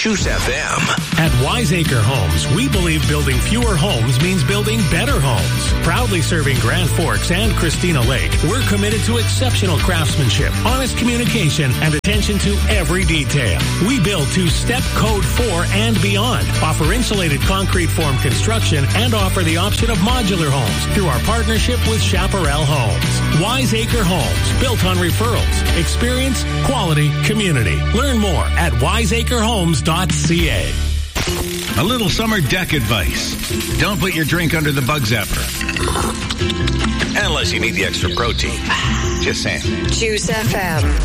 Juice FM. At Wiseacre Homes, we believe building fewer homes means building better homes. Proudly serving Grand Forks and Christina Lake, we're committed to exceptional craftsmanship, honest communication, and attention to every detail. We build to Step Code 4 and beyond, offer insulated concrete form construction, and offer the option of modular homes through our partnership with Chaparral Homes. Wiseacre Homes, built on referrals, experience, quality, community. Learn more at wiseacrehomes.ca. A little summer deck advice. Don't put your drink under the bug zapper. Unless you need the extra protein. Just saying. Juice FM.